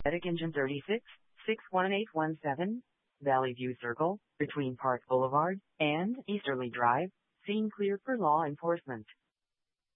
Medic Engine 36, 61817, Valley View Circle, between Park Boulevard and Easterly Drive, scene cleared for law enforcement.